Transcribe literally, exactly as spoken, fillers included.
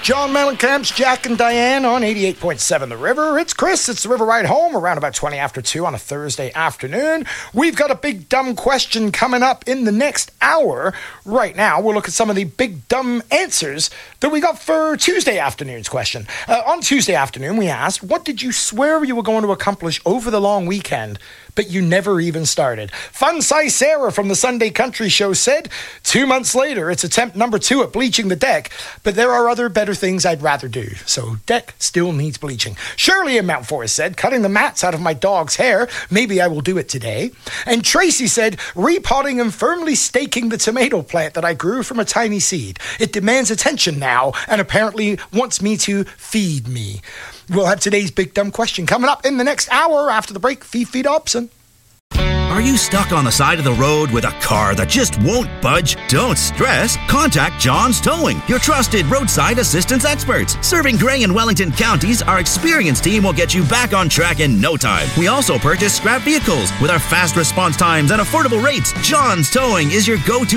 John Mellencamp's Jack and Diane on eighty-eight point seven The River. It's Chris. It's the River Ride Home around about twenty after two on a Thursday afternoon. We've got a big dumb question coming up in the next hour. Right now, we'll look at some of the big dumb answers that we got for Tuesday afternoon's question. Uh, on Tuesday afternoon, we asked, what did you swear you were going to accomplish over the long weekend, but you never even started? Fun Size Sarah from the Sunday Country Show said, two months later, it's attempt number two at bleaching the deck, but there are other better things I'd rather do. So deck still needs bleaching. Shirley in Mount Forest said, cutting the mats out of my dog's hair. Maybe I will do it today. And Tracy said, repotting and firmly staking the tomato plant that I grew from a tiny seed. It demands attention now and apparently wants me to feed me. We'll have today's big dumb question coming up in the next hour after the break. Fifi Dobson. Are you stuck on the side of the road with a car that just won't budge? Don't stress. Contact John's Towing, your trusted roadside assistance experts. Serving Grey and Wellington counties, our experienced team will get you back on track in no time. We also purchase scrap vehicles. With our fast response times and affordable rates, John's Towing is your go-to